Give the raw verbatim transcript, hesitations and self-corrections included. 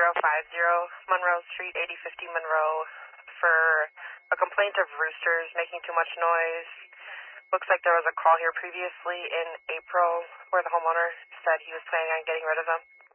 zero five zero Monroe Street, eighty fifty Monroe, for a complaint of roosters making too much noise. Looks like there was a call here previously in April where the homeowner said he was planning on getting rid of them.